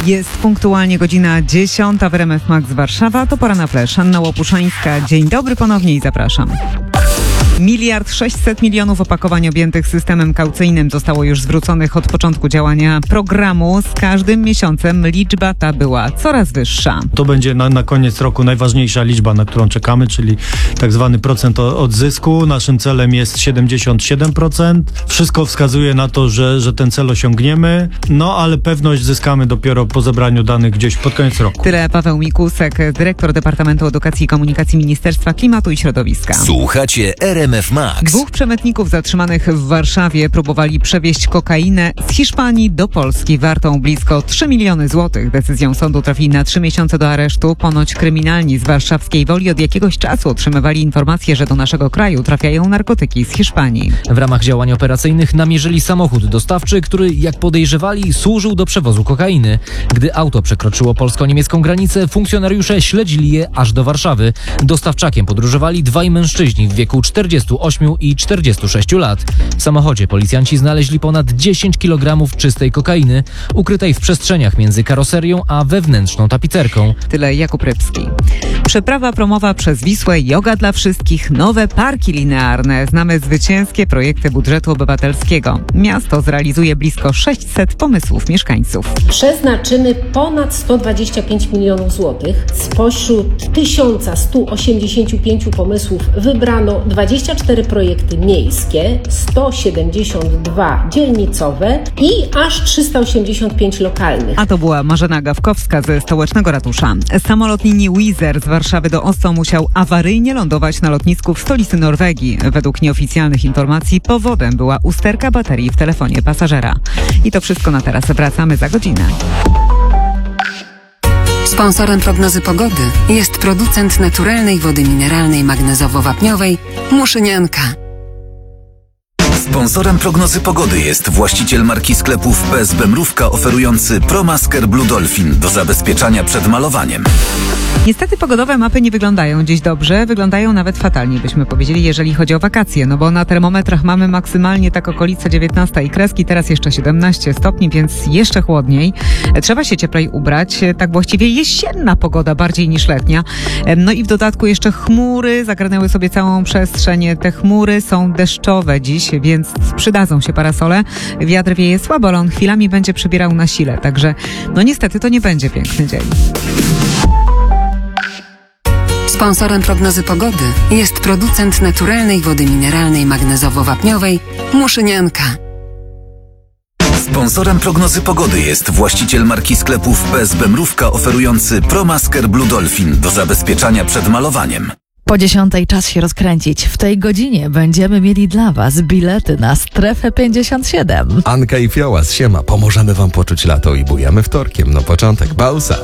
Jest punktualnie godzina 10 w RMF Max Warszawa. To pora na flash. Anna Łopuszańska. Dzień dobry ponownie i zapraszam. 1,6 mld opakowań objętych systemem kaucyjnym zostało już zwróconych od początku działania programu. Z każdym miesiącem liczba ta była coraz wyższa. To będzie na koniec roku najważniejsza liczba, na którą czekamy, czyli tak zwany procent odzysku. Naszym celem jest 77%. Wszystko wskazuje na to, że ten cel osiągniemy, ale pewność zyskamy dopiero po zebraniu danych gdzieś pod koniec roku. Tyle Paweł Mikusek, dyrektor Departamentu Edukacji i Komunikacji Ministerstwa Klimatu i Środowiska. Słuchacie RMF Max. 2 przemytników zatrzymanych w Warszawie próbowali przewieźć kokainę z Hiszpanii do Polski wartą blisko 3 miliony złotych. Decyzją sądu trafili na 3 miesiące do aresztu. Ponoć kryminalni z warszawskiej Woli od jakiegoś czasu otrzymywali informacje, że do naszego kraju trafiają narkotyki z Hiszpanii. W ramach działań operacyjnych namierzyli samochód dostawczy, który, jak podejrzewali, służył do przewozu kokainy. Gdy auto przekroczyło polsko-niemiecką granicę, funkcjonariusze śledzili je aż do Warszawy. Dostawczakiem podróżowali 2 mężczyźni w wieku 48 i 46 lat. W samochodzie policjanci znaleźli ponad 10 kg czystej kokainy, ukrytej w przestrzeniach między karoserią a wewnętrzną tapicerką. Tyle Jakub Rybski. Przeprawa promowa przez Wisłę, joga dla wszystkich, nowe parki linearne. Znamy zwycięskie projekty budżetu obywatelskiego. Miasto zrealizuje blisko 600 pomysłów mieszkańców. Przeznaczymy ponad 125 milionów złotych. Spośród 1185 pomysłów wybrano 24 projekty miejskie, 172 dzielnicowe i aż 385 lokalnych. A to była Marzena Gawkowska ze stołecznego ratusza. Samolot linii Wizz Air z Warszawy do Oslo musiał awaryjnie lądować na lotnisku w stolicy Norwegii. Według nieoficjalnych informacji powodem była usterka baterii w telefonie pasażera. I to wszystko na teraz. Wracamy za godzinę. Sponsorem prognozy pogody jest producent naturalnej wody mineralnej magnezowo-wapniowej Muszynianka. Sponsorem prognozy pogody jest właściciel marki sklepów PSB Mrówka oferujący ProMasker Blue Dolphin do zabezpieczania przed malowaniem. Niestety pogodowe mapy nie wyglądają dziś dobrze, wyglądają nawet fatalnie, byśmy powiedzieli, jeżeli chodzi o wakacje, bo na termometrach mamy maksymalnie tak okolice 19 i kreski, teraz jeszcze 17 stopni, więc jeszcze chłodniej. Trzeba się cieplej ubrać, tak właściwie jesienna pogoda bardziej niż letnia. I w dodatku jeszcze chmury zagarnęły sobie całą przestrzeń. Te chmury są deszczowe dziś, więc przydadzą się parasole. Wiatr wieje słabo, ale on chwilami będzie przybierał na sile, także niestety to nie będzie piękny dzień. Sponsorem prognozy pogody jest producent naturalnej wody mineralnej magnezowo-wapniowej Muszynianka. Sponsorem prognozy pogody jest właściciel marki sklepów PSB Mrówka oferujący ProMasker Blue Dolphin do zabezpieczania przed malowaniem. Po 10 czas się rozkręcić. W tej godzinie będziemy mieli dla Was bilety na Strefę 57. Anka i Fioła z Siema. Pomożemy Wam poczuć lato i bujamy wtorkiem. Początek Bausa.